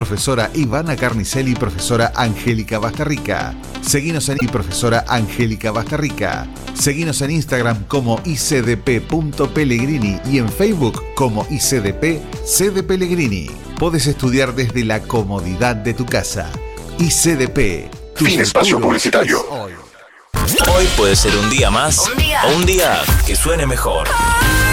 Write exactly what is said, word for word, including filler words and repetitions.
profesora Ivana Carnicelli y profesora Angélica Bastarrica. Seguinos en y profesora Angélica Bastarrica. Seguinos en Instagram como i c d p punto pellegrini y en Facebook como I C D P C de Pellegrini. Podés estudiar desde la comodidad de tu casa. I C D P. Fin espacio publicitario. Hoy puede ser un día más Un día. o un día que suene mejor.